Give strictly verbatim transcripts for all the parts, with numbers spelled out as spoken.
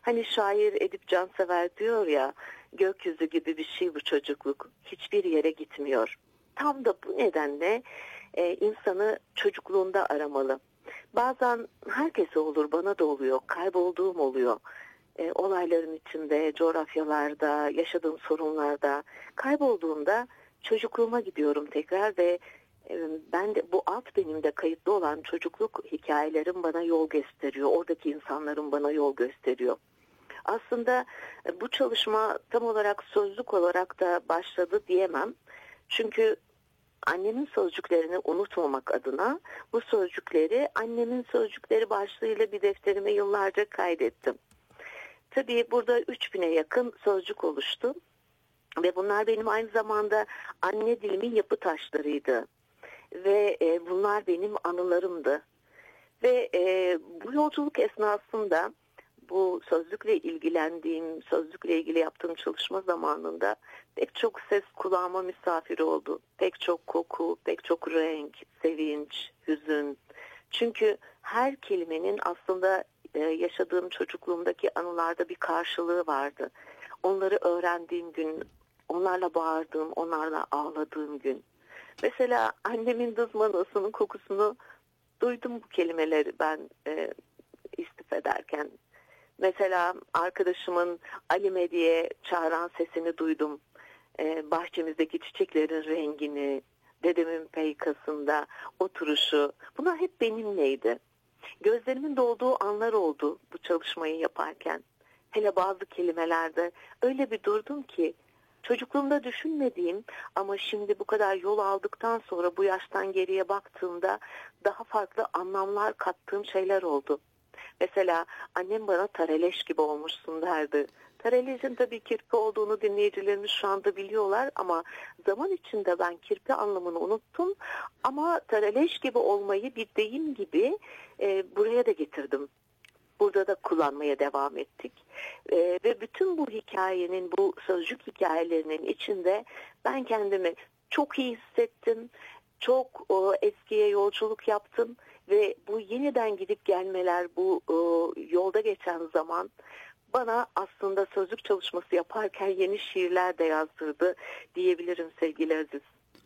Hani şair Edip Cansever diyor ya, gökyüzü gibi bir şey bu çocukluk, hiçbir yere gitmiyor. Tam da bu nedenle e, insanı çocukluğunda aramalı. Bazen herkese olur, bana da oluyor, kaybolduğum oluyor. E, olayların içinde, coğrafyalarda, yaşadığım sorunlarda kaybolduğumda çocukluğuma gidiyorum tekrar ve e, ben de bu alt benimde kayıtlı olan çocukluk hikayelerim bana yol gösteriyor. Oradaki insanların bana yol gösteriyor. Aslında e, bu çalışma tam olarak sözlük olarak da başladı diyemem. Çünkü annemin sözcüklerini unutmamak adına bu sözcükleri annemin sözcükleri başlığıyla bir defterime yıllarca kaydettim. Tabii burada üç bine yakın sözcük oluştu ve bunlar benim aynı zamanda anne dilimin yapı taşlarıydı ve e, bunlar benim anılarımdı. Ve e, bu yolculuk esnasında bu sözlükle ilgilendiğim, sözlükle ilgili yaptığım çalışma zamanında pek çok ses kulağıma misafir oldu. Pek çok koku, pek çok renk, sevinç, hüzün. Çünkü her kelimenin aslında e, yaşadığım çocukluğumdaki anılarda bir karşılığı vardı. Onları öğrendiğim gün, onlarla bağırdığım, onlarla ağladığım gün. Mesela annemin dızmanasının kokusunu duydum, bu kelimeleri ben e, istif ederken. Mesela arkadaşımın Alime diye çağıran sesini duydum. Ee, bahçemizdeki çiçeklerin rengini, dedemin peykasında oturuşu, bunlar hep benimleydi. Gözlerimin dolduğu anlar oldu bu çalışmayı yaparken. Hele bazı kelimelerde öyle bir durdum ki çocukluğumda düşünmediğim ama şimdi bu kadar yol aldıktan sonra bu yaştan geriye baktığımda daha farklı anlamlar kattığım şeyler oldu. Mesela annem bana tareleş gibi olmuşsun derdi. Tareleşin tabii kirpi olduğunu dinleyicilerimiz şu anda biliyorlar ama zaman içinde ben kirpi anlamını unuttum. Ama tareleş gibi olmayı bir deyim gibi e, buraya da getirdim. Burada da kullanmaya devam ettik. E, ve bütün bu hikayenin, bu sözcük hikayelerinin içinde ben kendimi çok iyi hissettim. Çok o, eskiye yolculuk yaptım ve bu yeniden gidip gelmeler, bu o, yolda geçen zaman bana aslında sözlük çalışması yaparken yeni şiirler de yazdırdı diyebilirim sevgili Aziz.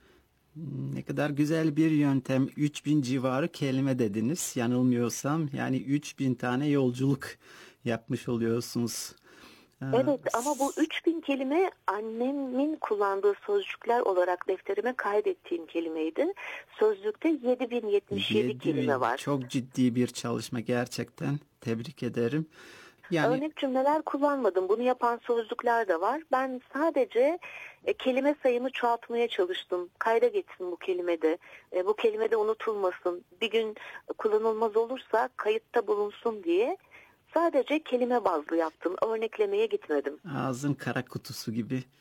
Ne kadar güzel bir yöntem. üç bin civarı kelime dediniz. Yanılmıyorsam yani üç bin tane yolculuk yapmış oluyorsunuz. Ee, Evet, ama bu üç bin kelime annemin kullandığı sözcükler olarak defterime kaydettiğim kelimeydi. Sözlükte yedi bin yetmiş yedi kelime var. Çok ciddi bir çalışma gerçekten. Tebrik ederim. Yani Örnek cümleler kullanmadım. Bunu yapan sözlükler de var. Ben sadece e, kelime sayımı çoğaltmaya çalıştım. Kayda geçsin bu kelimede. E, bu kelimede unutulmasın. Bir gün kullanılmaz olursa kayıtta bulunsun diye sadece kelime bazlı yaptım. Örneklemeye gitmedim. ağzın kara kutusu gibi